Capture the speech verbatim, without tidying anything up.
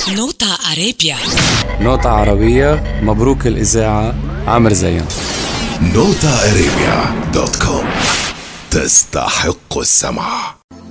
نوتا أرابيا. نوتا عربية. مبروك الإذاعة. عامر زيان. نوتا أرابيا دوت كوم. تستحق السمع.